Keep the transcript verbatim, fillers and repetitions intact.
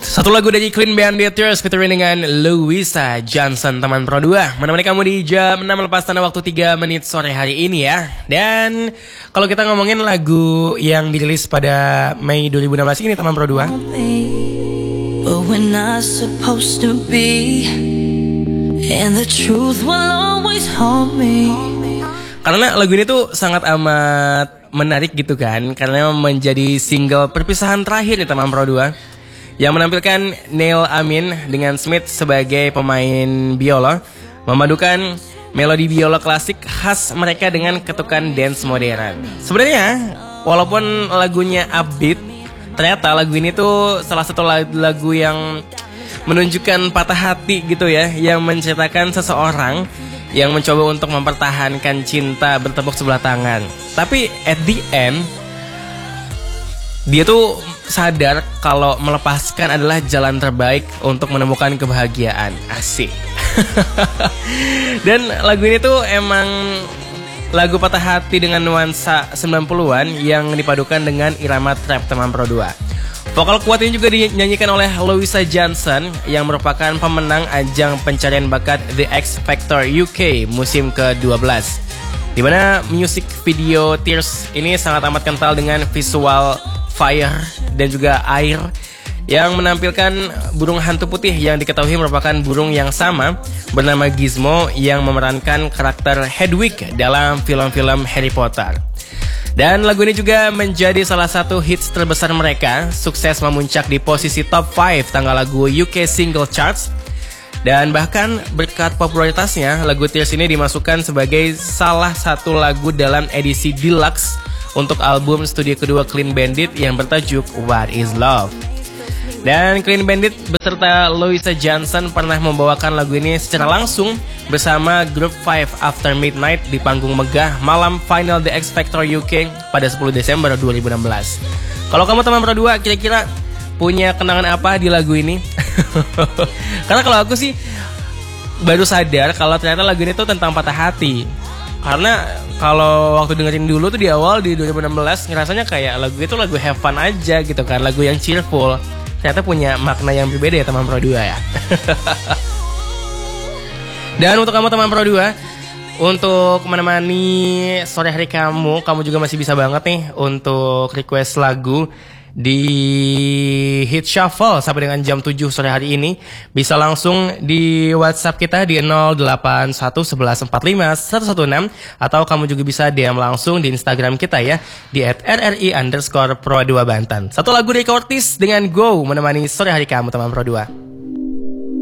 Satu lagu dari Clean Bandit Tears featuring dengan Louisa Johnson, teman Pro dua, menemani kamu di jam enam lepas tanda waktu tiga menit sore hari ini ya. Dan kalau kita ngomongin lagu yang dirilis pada Mei dua ribu enam belas ini, teman Pro dua, but we're not supposed to be, and the truth will always haunt me. Karena lagu ini tuh sangat amat menarik gitu kan, karena menjadi single perpisahan terakhir nih teman Pro dua, yang menampilkan Neil Amin dengan Smith sebagai pemain biola, memadukan melodi biola klasik khas mereka dengan ketukan dance modern. Sebenarnya walaupun lagunya upbeat, ternyata lagu ini tuh salah satu lagu yang menunjukkan patah hati gitu ya, yang menceritakan seseorang yang mencoba untuk mempertahankan cinta bertepuk sebelah tangan. Tapi at the end dia tuh sadar kalau melepaskan adalah jalan terbaik untuk menemukan kebahagiaan. Asik. Dan lagu ini tuh emang lagu patah hati dengan nuansa sembilan puluhan yang dipadukan dengan irama trap, teman Pro dua. Vokal kuat ini juga dinyanyikan oleh Louisa Johnson yang merupakan pemenang ajang pencarian bakat The X Factor U K musim ke dua belas. Di mana music video Tears ini sangat amat kental dengan visual fire dan juga air yang menampilkan burung hantu putih yang diketahui merupakan burung yang sama bernama Gizmo yang memerankan karakter Hedwig dalam film-film Harry Potter. Dan lagu ini juga menjadi salah satu hits terbesar mereka, sukses memuncak di posisi top lima tanggal lagu U K Single Charts. Dan bahkan berkat popularitasnya, lagu Tears ini dimasukkan sebagai salah satu lagu dalam edisi deluxe untuk album studio kedua Clean Bandit yang bertajuk What Is Love. Dan Clean Bandit beserta Louisa Johnson pernah membawakan lagu ini secara langsung bersama grup Five After Midnight di panggung megah malam final The X Factor U K pada sepuluh Desember dua ribu enam belas. Kalau kamu teman Pro dua, kira-kira punya kenangan apa di lagu ini? Karena kalau aku sih baru sadar kalau ternyata lagu ini tuh tentang patah hati. Karena kalau waktu dengerin dulu tuh di awal di dua ribu enam belas ngerasanya kayak lagu itu lagu have fun aja gitu kan, lagu yang cheerful. Ternyata punya makna yang berbeda ya teman Pro dua ya. Dan untuk kamu teman Pro dua, untuk menemani sore hari kamu, kamu juga masih bisa banget nih untuk request lagu di Hit Shuffle sampai dengan jam tujuh sore hari ini. Bisa langsung di WhatsApp kita di nol delapan satu satu satu empat lima satu satu enam, atau kamu juga bisa D M langsung di Instagram kita ya di at r r i underscore pro dua Banten. Satu lagu dari Kortis dengan Go menemani sore hari kamu teman Pro dua.